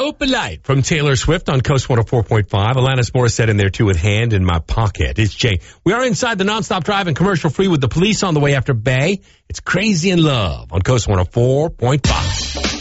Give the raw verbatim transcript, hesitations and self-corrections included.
Opalite from Taylor Swift on Coast one oh four point five. Alanis Morissette in there, too, with Hand in My Pocket. It's Jay. We are inside the nonstop drive and commercial free with the police on the way after Bay. It's Crazy in Love on Coast one oh four point five.